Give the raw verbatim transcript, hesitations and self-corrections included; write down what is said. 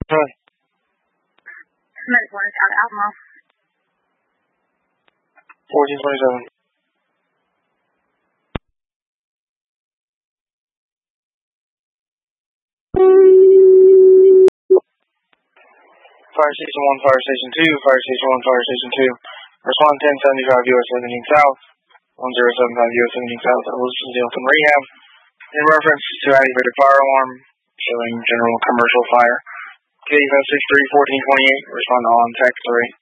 Huh. Medic one is out of Alamo. fourteen twenty-seven. Fire Station one, Fire Station two, Fire Station one, Fire Station two. Respond ten seventy-five U S seventeen South, one zero seven five U S seventeen South, Wilson Hilton Rehab. In reference to activated fire alarm, showing general commercial fire. K five six three, fourteen twenty-eight, respond to all on text three.